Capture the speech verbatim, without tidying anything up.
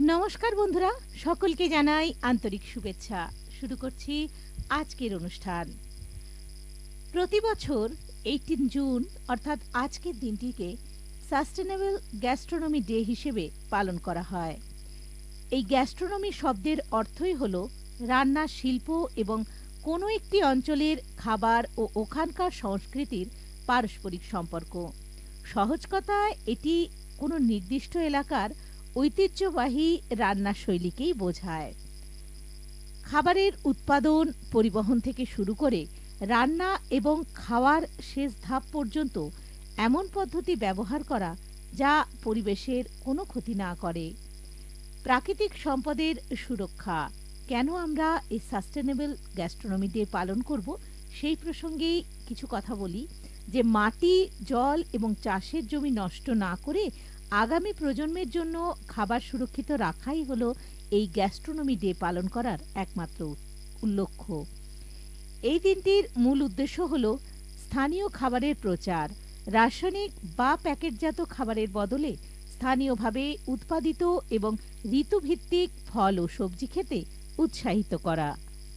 নমস্কার বন্ধুরা, সকলকে জানাই আন্তরিক শুভেচ্ছা। শুরু করছি আজকের অনুষ্ঠান। প্রতি বছর আঠারোই জুন অর্থাৎ আজকের দিনটিকে সাস্টেনেবল গ্যাস্ট্রোনমি ডে হিসেবে পালন করা হয়। এই গ্যাস্ট্রোনমি শব্দের অর্থই হলো রান্নার শিল্প এবং কোনো একটি অঞ্চলের খাবার ও ওখানকার সংস্কৃতির পারস্পরিক সম্পর্ক। সহজ কথায় এটি কোনো নির্দিষ্ট এলাকার ঐতিহ্যবাহী রান্নার শৈলীকেই বোঝায়। খাবারের উৎপাদন, পরিবহন থেকে শুরু করে রান্না এবং খাওয়ার শেষ ধাপ পর্যন্ত এমন পদ্ধতি ব্যবহার করা যা পরিবেশের কোনো ক্ষতি না করে। প্রাকৃতিক সম্পদের সুরক্ষা। কেন আমরা এই সাস্টেনেবল গ্যাস্ট্রোনমি ডে পালন করব সেই প্রসঙ্গেই কিছু কথা বলি। যে মাটি, জল এবং চাষের জমি নষ্ট না করে আগামী প্রজন্মের জন্য খাবার সুরক্ষিত রাখাই হলো এই গ্যাস্ট্রোনমি ডে পালন করার একমাত্র লক্ষ্য। এই দিনটির মূল উদ্দেশ্য হলো স্থানীয় খাবারের প্রচার, রাসায়নিক বা প্যাকেটজাত খাবারের বদলে স্থানীয়ভাবে উৎপাদিত এবং ঋতুভিত্তিক ফল ও সবজি খেতে উৎসাহিত করা।